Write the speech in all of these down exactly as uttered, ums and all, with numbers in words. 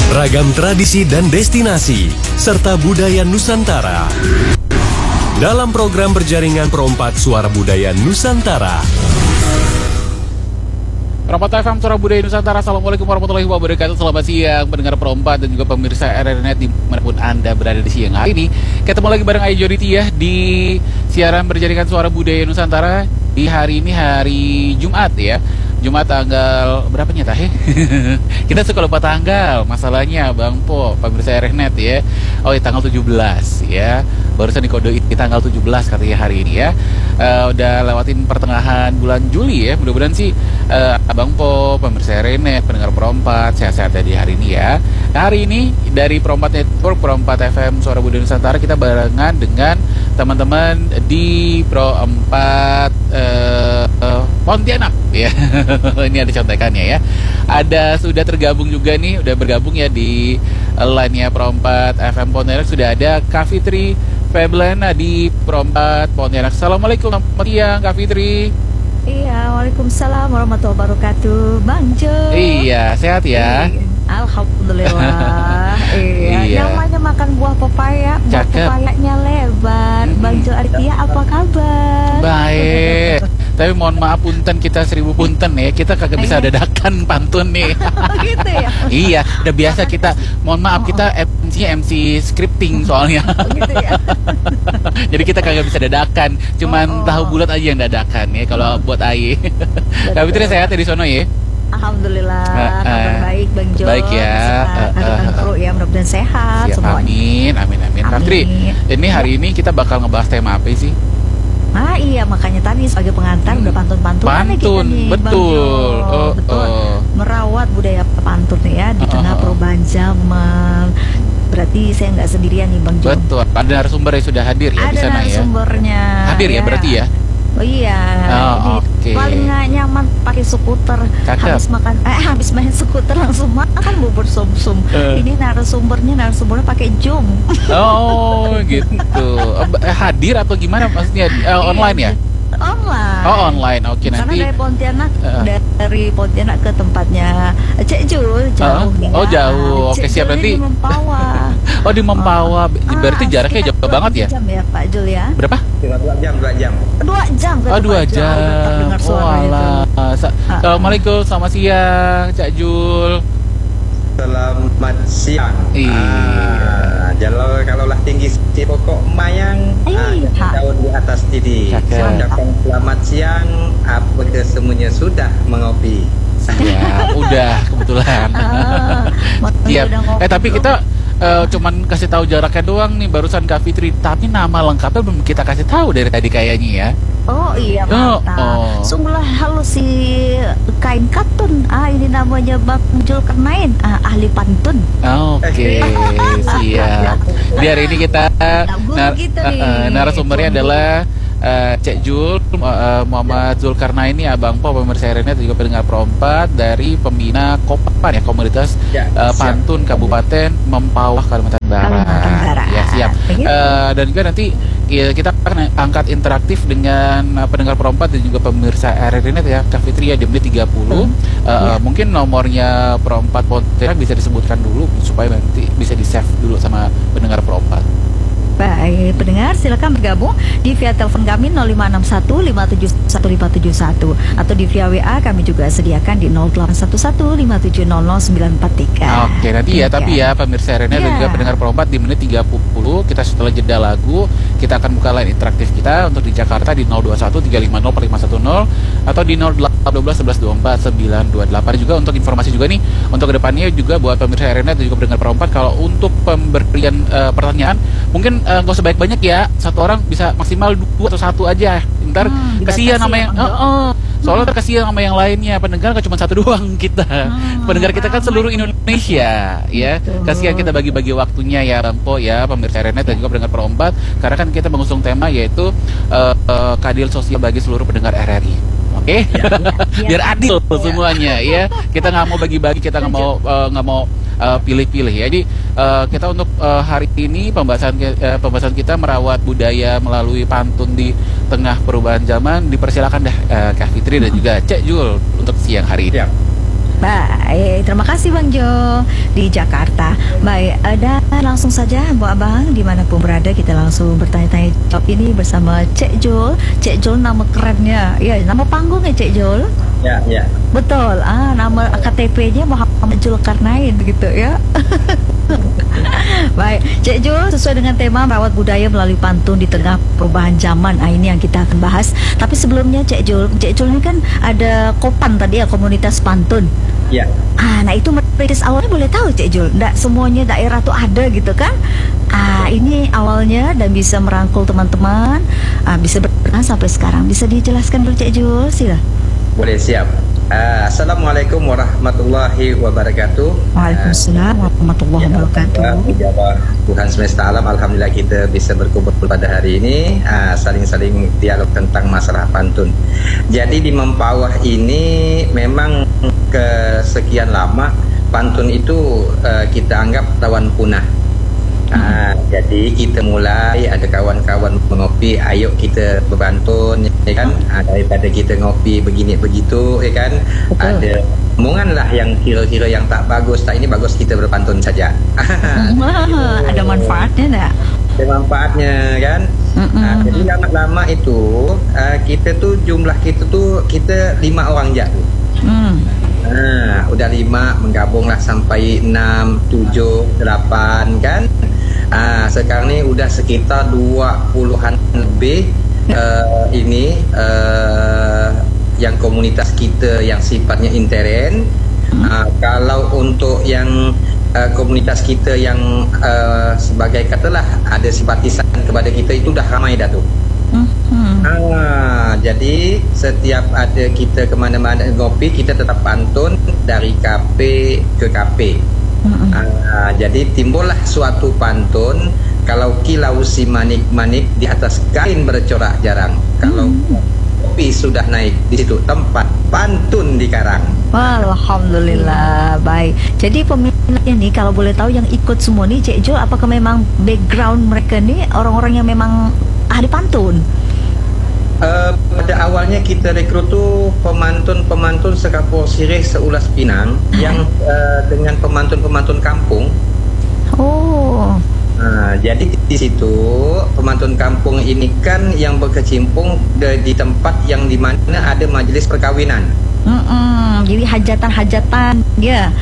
Ragam tradisi dan destinasi, serta budaya Nusantara. Dalam program berjaringan Perompat Suara Budaya Nusantara. Perompat F M Suara Budaya Nusantara. Assalamualaikum warahmatullahi wabarakatuh. Selamat siang pendengar Perompat dan juga pemirsa R R Net dimanapun Anda berada di siang hari ini. Ketemu lagi bareng Ayu Joditiyah di siaran berjaringan Suara Budaya Nusantara. Di hari ini hari Jumat ya. Jumat tanggal berapanya tah? Kita suka lupa tanggal. Masalahnya Bang Po, pemirsa R R Net ya. Oh, ya, tanggal tujuh belas ya. Barusan dikode di tanggal tujuh belas katanya hari ini ya. Uh, udah lewatin pertengahan bulan Juli ya. Mudah-mudahan sih uh, Abang Po, pemirsa R R Net, pendengar Perompat sehat-sehat di hari ini ya. Nah, hari ini dari Perompat Network, Perompat F M Suara Budaya Nusantara, kita barengan dengan teman-teman di Perompat uh, uh, Pontianak ya. Ini ada contekannya ya. Ada sudah tergabung juga nih, udah bergabung ya di line-nya Perompat F M Pontianak. Sudah ada Kak Fitri Feblana di Perompat Pontianak. Assalamualaikum, selamat siang Kak Fitri. Iya, waalaikumsalam warahmatullahi wabarakatuh, Bang Jo. Iya, sehat ya. Iya. Alhamdulillah. Iya. Iya. Namanya makan buah pepaya, buah Cakep. pepayanya lebar. Mm-mm. Bang Jo Artia, apa kabar? Baik. Tapi mohon maaf punten, kita seribu punten ya. Kita kagak bisa dadakan pantun nih. Gitu ya. Iya, udah biasa kita. Mohon maaf, kita M C-nya M C scripting soalnya. Gitu ya. Jadi kita kagak bisa dadakan. Cuman Oh, oh. tahu bulat aja yang dadakan ya kalau buat Aye. Kak Fitri sehat ya di sono ya? Alhamdulillah, Uh, uh, kabar baik Bang Jo. baik ya. Sehat, Uh, uh, kru ya, mudah-mudahan sehat Siap, semuanya. amin, amin, amin. Kak Fitri, Amin. ini hari ini kita bakal ngebahas tema apa sih? Ah iya, makanya tadi sebagai pengantar udah pantun-pantunan nih kita Pantun, nih, Bang betul. Jo. Oh, Betul. oh. Merawat budaya pantun ya di Oh, tengah oh, oh. perubahan zaman. Berarti saya nggak sendirian nih Bang Jo. Betul. Ada narasumber yang sudah hadir ya di Ada sana ya. narasumbernya. Hadir ya berarti ya. Oh iya. Oh, Jadi oke. paling nggak nyaman pakai skuter. Cakep. Habis makan, eh habis main skuter langsung makan bubur sumsum. Eh. Ini narasumbernya narasumbernya pakai Zoom. Oh gitu. Eh, hadir atau gimana maksudnya? Eh, online ya? Online. Oh online. Oke, Karena nanti. dari Pontianak, Uh. dari Pontianak ke tempatnya Cek Jul jauh. Uh, ya. oh, jauh. Oke, Cek siap, Jul nanti. di Mempawah. Oh di Mempawah. Ah, Berarti jaraknya sekitar jauh dua banget ya? jam ya Pak Jul ya. Berapa? dua jam, dua jam. Dua jam ke Oh dua Pak Jul. jam. Udah terdengar Oh suaranya tuh. alah. Sa- Ah. Assalamualaikum, selamat siang Cak Jul. Selamat siang. Iya. Ah, kalau kalau lah tinggi si pokok mayang, ah, Iya. daun di atas tidi. Cakep. Saya ucapkan selamat siang. Apa kesemuanya sudah mengopi? Siap, udah kebetulan. Ah, waktu Siap. udah ngopi Eh tapi belum? kita eh, cuman kasih tahu jaraknya doang nih barusan Kak Fitri. Tapi nama lengkapnya belum kita kasih tahu dari tadi kayaknya ya. Oh iya Oh, mantap. oh. Sungguhlah halus si kain katun. Ah ini namanya Bang Zulkarnain, ah, ahli pantun. Oke, siap. Di hari ini kita Guru nar- gitu eh, nih. eh, narasumbernya Guru. adalah eh, Cek Jul, eh, Muhammad Zulkarnain ini Abang Po, pemirsa R R Net dan juga pendengar Perompat dari pembina Kopan ya, komunitas Ya, eh, siap. pantun Kabupaten Mempawah, Kalimantan Barat. Kalimantan Barat. Ya siap. Begitu. Eh, dan juga nanti ya, kita akan angkat interaktif dengan uh, pendengar Perompat dan juga pemirsa R R Net ya, Kak Fitri ya, di menit tiga puluh. Hmm. Uh, Ya. Mungkin nomornya Perompat Pontianak bisa disebutkan dulu supaya nanti bisa di-save dulu sama pendengar Perompat. Baik, pendengar silakan bergabung di via telepon kami nol lima enam satu lima tujuh satu lima tujuh satu atau di via W A kami juga sediakan di nol delapan satu satu lima tujuh nol nol sembilan empat tiga. Oke, nanti ya, tapi ya pemirsa R R Net dan Ya. juga pendengar Perompat di menit tiga puluh kita setelah jeda lagu, kita akan buka line interaktif kita untuk di Jakarta di nol dua satu tiga lima nol empat lima satu nol atau di nol delapan satu dua satu satu dua empat sembilan dua delapan. Juga untuk informasi juga nih, untuk kedepannya juga buat pemirsa R R Net dan juga pendengar Perompat, kalau untuk pemberian eh, pertanyaan mungkin eh, nggak usah banyak-banyak ya, satu orang bisa maksimal dua atau satu aja. Ntar Hmm, kasihan dibatasi sama ya, yang Bang Jo. oh, oh. Soalnya ntar kasihan sama yang lainnya, pendengar kan cuma satu doang kita. Hmm, Pendengar kita kan ramai. seluruh Indonesia ya. Betul. Kasihan kita bagi-bagi waktunya ya Bang Po ya, pemirsa R R Net dan juga pendengar Perompat, karena kan kita mengusung tema yaitu eh, eh, keadilan sosial bagi seluruh pendengar R R I. Oke, biar adil semuanya ya. Kita nggak mau bagi-bagi, kita nggak mau eh, nggak mau eh, pilih-pilih ya. Jadi eh, kita untuk eh, hari ini pembahasan eh, pembahasan kita merawat budaya melalui pantun di tengah perubahan zaman. Dipersilakan dah eh, Kak Fitri dan juga Cek Jul untuk siang hari ini. Siap. Baik, terima kasih Bang Jo di Jakarta. Baik, dan langsung saja Bu Abang dimanapun berada, kita langsung bertanya-tanya jawab ini bersama Cik Jul. Cik Jul nama kerennya, ya nama panggungnya Cik Jul. Ya, ya. Betul, ah nama K T P-nya Muhammad Zulkarnain begitu ya. Baik, Cik Jul, sesuai dengan tema merawat budaya melalui pantun di tengah perubahan zaman, ah, ini yang kita akan bahas. Tapi sebelumnya Cik Jul, Cik Jul ini kan ada Kopan tadi ya, komunitas pantun. Ya. Ah, nah itu merintis awalnya boleh tahu Cik Jul, tidak semuanya daerah tuh ada gitu kan? Ah, ini awalnya dan bisa merangkul teman-teman, ah, bisa bertahan sampai sekarang. Bisa dijelaskan dulu Cik Jul, sila. Boleh, siap. Uh, Assalamualaikum warahmatullahi wabarakatuh. Waalaikumsalam warahmatullahi wabarakatuh. Menjawab Tuhan semesta alam, alhamdulillah kita bisa berkumpul pada hari ini, uh, saling-saling dialog tentang masalah pantun. Jadi di Mempawah ini memang kesekian lama pantun itu uh, kita anggap lawan punah. Ah, jadi kita mulai ada kawan-kawan mengopi, ayo kita berpantun, ya kan? Ah, daripada kita ngopi begini begitu, ya kan? Betul. Ada omongan lah yang kira-kira yang tak bagus, tak ini bagus kita berpantun saja. Wah, ada manfaatnya tak? Ada manfaatnya kan? Ah, jadi lama-lama itu ah, kita tuh jumlah kita tuh kita lima orang je tu. Hmm. Nah, udah lima menggabunglah sampai enam, tujuh, delapan kan? Ah, sekarang ni udah sekitar dua puluhan lebih uh, ini uh, yang komunitas kita yang sifatnya intern. Uh, kalau untuk yang uh, komunitas kita yang uh, sebagai katalah ada simpatisan kepada kita itu dah ramai dah tu. Hmm. Ah, jadi setiap ada kita ke mana-mana ngopi, kita tetap pantun dari kafe ke kafe. Hmm. Ah, jadi timbullah suatu pantun. Kalau kilau si manik-manik di atas kain bercorak jarang. Kalau kopi sudah naik, di situ tempat pantun di karang. Alhamdulillah, baik. Jadi peminatnya nih, kalau boleh tahu yang ikut semua nih Cik Jo, apakah memang background mereka nih orang-orang yang memang ahli pantun? Uh, pada awalnya kita rekrut tu pemantun-pemantun sekapur sirih seulas Pinang yang uh, dengan pemantun-pemantun kampung. Oh. Uh, jadi di situ pemantun kampung ini kan yang berkecimpung de, di tempat yang di mana ada majlis perkawinan. Mm-mm, jadi hajatan-hajatan, ya. Yeah.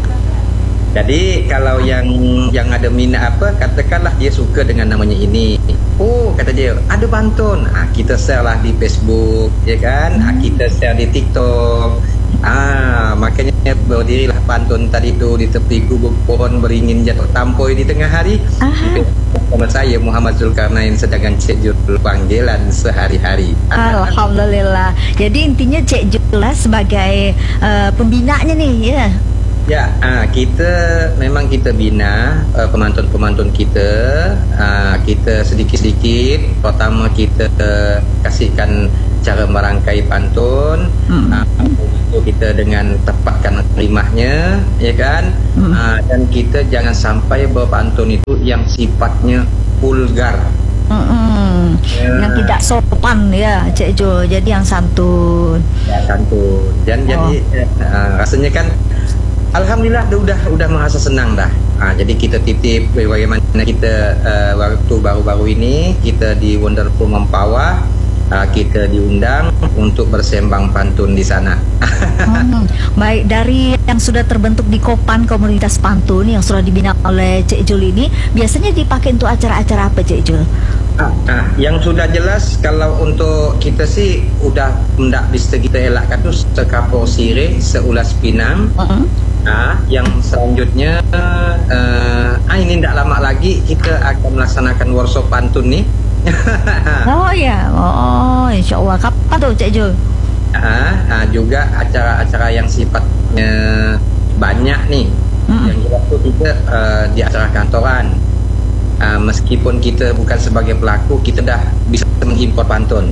Jadi kalau yang yang ada minat apa, katakanlah dia suka dengan namanya ini. Oh, kata dia, ada pantun. Ah, kita share lah di Facebook, ya kan? Ah, kita share di TikTok. Ah, makanya berdirilah pantun tadi tu di tepi gubuk pohon beringin jatuh tampoi di tengah hari. Nama saya Muhammad Zulkarnain, sedangkan Cik Jul panggilan sehari-hari. Alhamdulillah. Jadi intinya Cik Jul lah sebagai uh, pembinanya nih, ya. Ya, uh, kita memang kita bina uh, pemantun-pemantun kita. Uh, kita sedikit-sedikit pertama kita uh, kasihkan cara merangkai pantun. Hmm. Uh, kita dengan tepatkan rimahnya, ya kan? Hmm. Uh, dan kita jangan sampai berpantun itu yang sifatnya vulgar. Hmm. Ya. Yang tidak sopan ya, Cik Jo. Jadi yang santun. Ya, santun. Dan oh. jadi uh, rasanya kan alhamdulillah udah udah merasa senang dah. Ha, jadi kita titip bagaimana kita uh, waktu baru-baru ini kita di Wonderful Mempawah, uh, kita diundang untuk bersembang pantun di sana. Hmm, baik, dari yang sudah terbentuk di Kopan komunitas pantun yang sudah dibina oleh Cik Jul ini, biasanya dipakai untuk acara-acara apa Cik Jul? Ah, ah, yang sudah jelas kalau untuk kita sih udah tidak bisa kita elakkan tu sekapur sirih seulas Pinang. Uh-huh. Ah, yang selanjutnya uh, ah, ini tidak lama lagi kita akan melaksanakan workshop pantun nih. Oh ya, oh insya Allah. Kapan tuh Cik Jul? Ah, ah, juga acara-acara yang sifatnya banyak nih. Uh-huh. Yang jelas tu kita uh, di acara kantoran. Uh, meskipun kita bukan sebagai pelaku, kita dah bisa mengimpor pantun.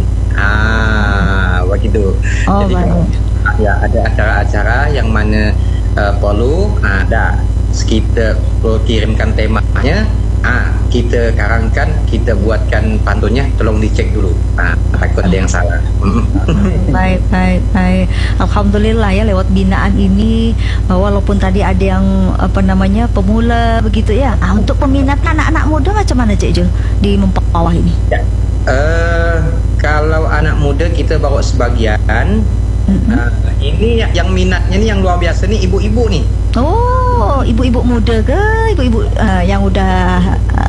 Ah, begitu. Oh, jadi kalau, ya ada acara-acara yang mana uh, perlu ada, kita perlu kirimkan temanya. ah kita karangkan, kita buatkan pantunnya, tolong dicek dulu. Ah, takut ada yang salah. Baik, baik, baik. Alhamdulillah ya, lewat binaan ini, walaupun tadi ada yang apa namanya pemula begitu ya. Ah, untuk peminat anak-anak muda macam mana Cik Jul di Mempawah ini? Ya. Uh, kalau anak muda kita bawa sebagian. Mm-hmm. uh, ini yang minatnya ni yang luar biasa ni ibu-ibu ni. Oh, ibu-ibu muda ke? Ibu-ibu uh, yang udah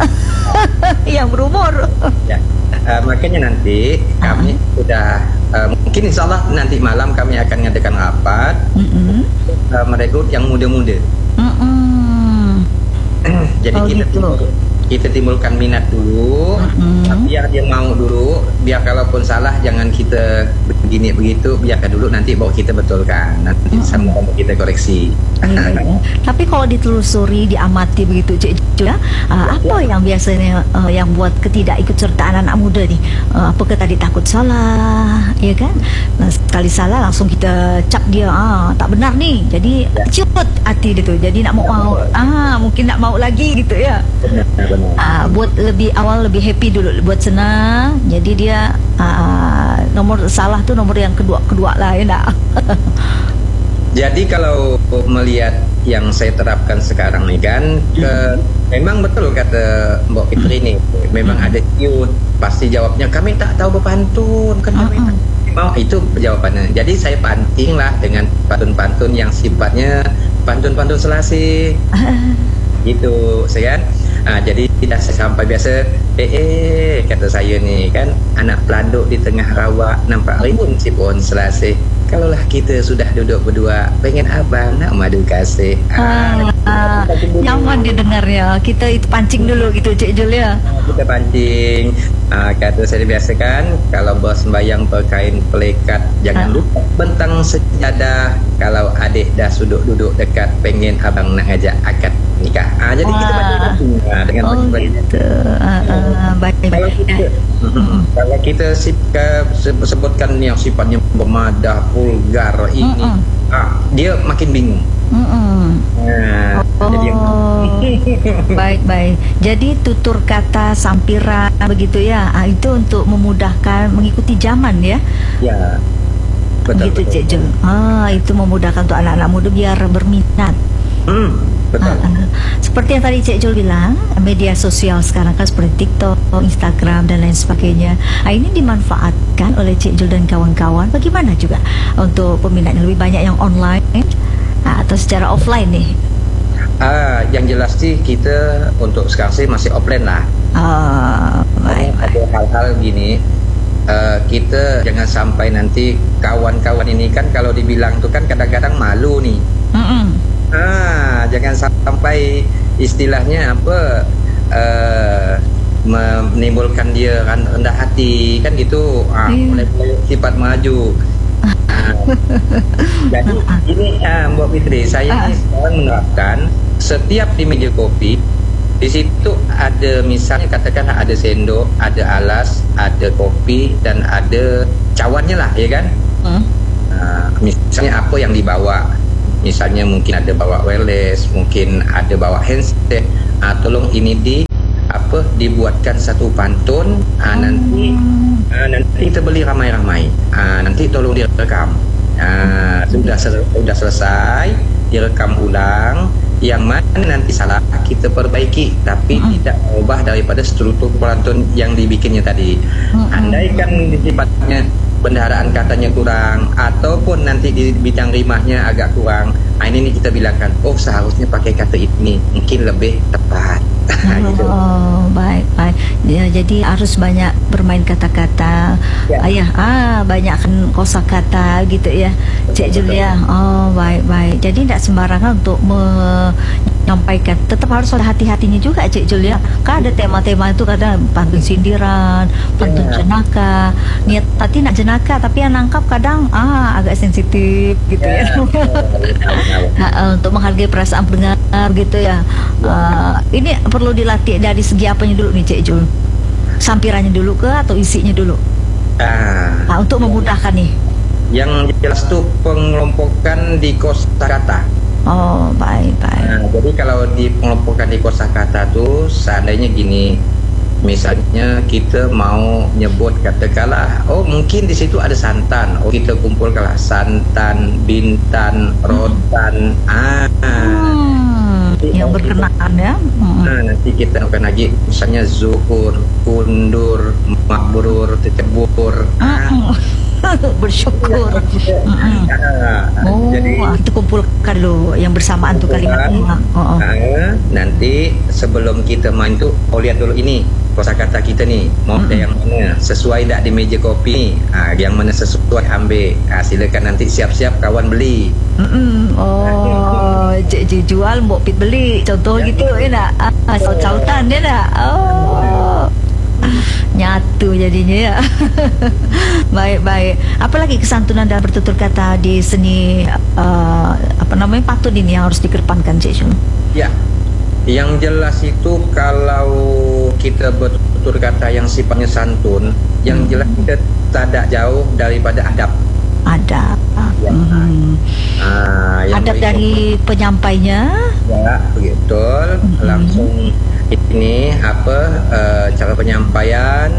yang berumur. Ya. Uh, makanya nanti kami uh-huh. sudah uh, mungkin insyaAllah nanti malam kami akan mengadakan rapat mm-hmm. uh, merekrut yang muda-muda. Mm-hmm. Jadi oh, kita gitu. kita timbulkan minat dulu, mm-hmm. biar dia mau dulu, biar kalaupun salah jangan kita begini begitu, biarkan dulu, nanti bawa kita betulkan, nanti mm-hmm. sama-sama kita koreksi. Mm-hmm. Tapi kalau ditelusuri, diamati begitu Cik Jul, uh, ya, apa ya. yang biasanya uh, yang buat ketidakikutsertaan anak muda nih? Uh, apakah tadi takut salah, ya kan? Nah, sekali salah langsung kita cap dia, ah tak benar nih, jadi ya. cepet hati dia tu, jadi nak mau, mau ah mungkin nak mau lagi gitu ya. Benar. Uh, buat lebih awal lebih happy dulu, buat senang, jadi dia uh, nomor salah tu nomor yang kedua kedua lah ya nak. Jadi kalau melihat yang saya terapkan sekarang ni kan, ke, memang betul kata Mbak Fitri ni, memang ada cute, pasti jawabnya kami tak tahu berpantun, kan kami tak mau, itu jawabannya. Jadi saya panting lah dengan pantun-pantun yang sifatnya pantun-pantun selasih. Gitu, saya kan. Ah, jadi tidak sampai biasa eh, eh kata saya ni kan, anak pelanduk di tengah rawa nampak ribun si pohon selasih. Kalaulah kita sudah duduk berdua, pengen abang nak madu kasih. Ah, ah, nyaman didengarnya. Kita itu pancing dulu gitu Cik Jul ya. Kita pancing. Ah, kata saya biasa kan, kalau bos sembayang berkain pelekat, jangan ah. lupa bentang sejadah. Kalau adik dah duduk-duduk dekat, pengen abang nak ajak akad nikah. Ah, jadi Wah. kita pancing ah, dengan oh, gitu. Ah, ah, baik, kalau kita, mm-hmm. kalau kita sip, sebutkan yang sifatnya bermadah, vulgar ini, mm-hmm. ah, dia makin bingung. Mm-hmm. Nah, oh, jadi baik baik. Jadi tutur kata sampiran begitu ya. Ah, itu untuk memudahkan mengikuti zaman ya. Ya. Betul. Begitu Cik Jul. Ah, itu memudahkan untuk anak-anak muda biar berminat. Hmm, betul. Uh, uh. Seperti yang tadi Cik Jul bilang, media sosial sekarang kan seperti TikTok, Instagram dan lain sebagainya. Nah, ini dimanfaatkan oleh Cik Jul dan kawan-kawan. Bagaimana juga untuk peminatnya, lebih banyak yang online uh, atau secara offline nih? Ah, yang jelas sih kita untuk sekarang sih masih offline lah. Oh, baik, ada hal-hal gini. Uh, kita jangan sampai nanti kawan-kawan ini kan kalau dibilang tuh kan kadang-kadang malu nih. Mm-mm. Ah, jangan sampai istilahnya apa uh, menimbulkan dia rendah hati kan gitu. Ah, mulai sifat maju. Ah, jadi ini ah, Mbak Fitri, saya ini sekarang menerapkan setiap di meja kopi. Di situ ada misalnya katakanlah ada sendok, ada alas, ada kopi dan ada cawannya lah, ya kan? Hmm. Uh, misalnya apa yang dibawa, misalnya mungkin ada bawa wireless, mungkin ada bawa handset. Uh, tolong ini di apa dibuatkan satu pantun. Uh, nanti uh, nanti kita beli ramai-ramai. Uh, nanti tolong direkam. Uh, sudah sel- sudah selesai direkam ulang. Yang mana nanti salah kita perbaiki, tapi uh-huh. tidak ubah daripada struktur pantun yang dibikinnya tadi. Uh-huh. Andaikan sifatnya bendaharaan katanya kurang, ataupun nanti di bidang rimahnya agak kurang, nah, ini nih kita bilangkan, oh seharusnya pakai kata ini, mungkin lebih tepat. Oh, gitu. Oh baik baik. Ya, jadi harus banyak bermain kata-kata. Ya. Ayah, ah banyakkan kosakata gitu ya, Cik Julia. Oh baik baik. Jadi tidak sembarangan untuk menyampaikan. Tetap harus ada hati-hatinya juga, Cik Julia. Kan ada tema-tema itu kadang pantun sindiran, pantun ya. jenaka. Niat tadi nak jenaka, tapi yang nangkap kadang ah agak sensitif gitu ya. ya. Nah, untuk menghargai perasaan pendengar gitu ya. Uh, ini perlu dilatih dari segi apanya dulu nih Cik Jul? Sampirannya dulu ke atau isinya dulu? Ah, nah, untuk memudahkan nih. Yang jelas tuh pengelompokan di kosakata. Oh baik baik. Nah, jadi kalau kalau dikelompokkan di kosakata tu seandainya gini, misalnya kita mau nyebut katakanlah, oh mungkin di situ ada santan, oh kita kumpulkanlah santan, bintan, rotan, ah, Hmm, yang berkenaan ya. Hmm. nah, nanti kita akan lagi misalnya zuhur, kundur, mabrur, tecebur, ah, Bersyukur. Mm-mm. ah, Oh, jadi kita kumpulkan dulu yang bersamaan tuh kalimatnya. Oh, oh. ah, nanti sebelum kita main tu, oh lihat dulu ini kosakata kita ni mau ada yang mana sesuai tak di meja kopi ni, ah, yang mana sesuai ambil, ah, silakan nanti siap-siap kawan beli. Mm-mm. Oh, cik cik jual mbok pit beli. Contoh gitu ya nak. Ah, saut-sautan dia nak. Oh. Nyatu jadinya ya. Baik-baik. Apalagi kesantunan dan bertutur kata di seni uh, apa namanya pantun ini yang harus dikedepankan, Cik Jul? Ya, yang jelas itu kalau kita bertutur kata yang sifatnya santun, yang jelas kita tidak jauh daripada adab. Adab. Ya. Hmm. Ah, yang Adab berikut- dari penyampainya. Ya, betul. Langsung ini apa uh, cara penyampaian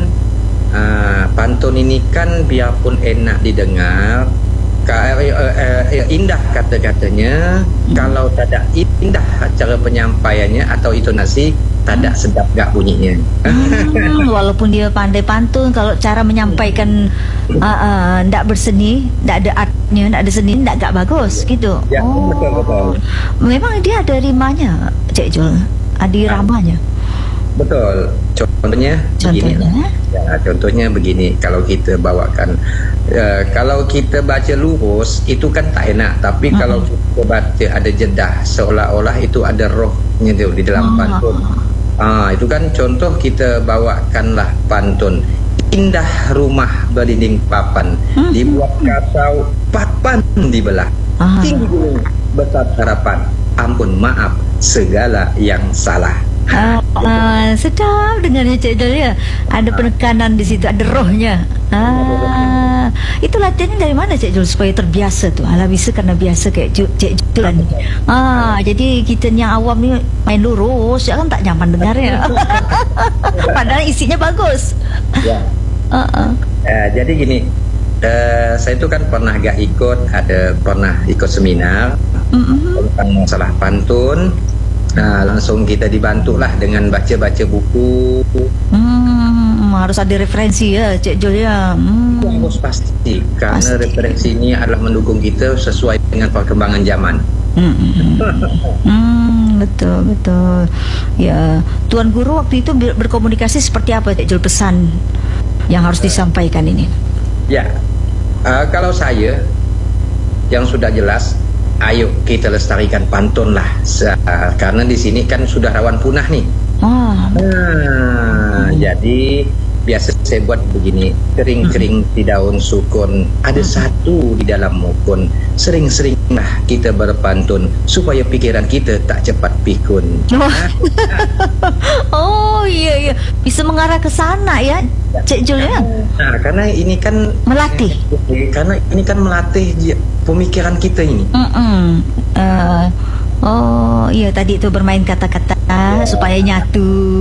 uh, pantun ini kan biarpun enak didengar, ka, uh, uh, uh, indah kata-katanya, kalau tak ada indah cara penyampaiannya atau intonasi, tak ada sedap gak bunyinya. Hmm, walaupun dia pandai pantun, kalau cara menyampaikan uh, uh, ndak berseni, ndak ada artnya, ndak ada seni, ndak gak bagus gitu. Ya, betul, betul. Memang dia ada rimanya, Cik Jul. Ada iramanya. Betul. Contohnya, begini. Contohnya? Ya, contohnya begini. Kalau kita bawakan, uh, kalau kita baca lurus itu kan tak enak. Tapi Hmm. kalau kita baca ada jedah, seolah-olah itu ada rohnya tu di dalam Ah. pantun. Ah, itu kan contoh kita bawakanlah pantun. Indah rumah berdinding papan, Hmm. dibuat kasau papan dibelah. Ah. Tinggi gunung besar harapan, ampun maaf segala yang salah. Ah, ah, sedap dengarnya, Cik Jul ya. Ada penekanan di situ, ada rohnya. Ah, itu latihannya dari mana, Cik Jul, supaya terbiasa tu? Alah, bisa karena biasa kayak Ju- Cik Jul kan. Ah, jadi kita yang awam ni main lurus, ya kan tak nyaman dengarnya. Padahal isinya bagus. Ya. Ah, ah. Eh, jadi gini, eh, saya itu kan pernah gak ikut, ada pernah ikut seminar Mm-mm. tentang masalah pantun. Nah, langsung kita dibantulah dengan baca-baca buku. Hmm, harus ada referensi ya, Cik Jul ya. Hmm. Harus pasti, karena Pasti. referensi ini adalah mendukung kita sesuai dengan perkembangan zaman. Hmm, hmm, betul betul. Ya, Tuan Guru waktu itu ber- berkomunikasi seperti apa, Cik Jul, pesan yang harus disampaikan ini? Ya, eh, kalau saya yang sudah jelas, ayo kita lestarikan pantun lah. Se- karena di sini kan sudah rawan punah nih. Wah, Nah, jadi biasa saya buat begini, kering-kering di daun sukun, ada satu di dalam mukun. Sering-seringlah kita berpantun supaya pikiran kita tak cepat pikun. oh iya iya, bisa mengarah ke sana ya, Cik Jul ya. Nah, karena ini kan Melatih. karena ini kan melatih je- pemikiran kita ini. Mm-mm. Uh, oh iya, tadi itu bermain kata-kata supaya nyatu.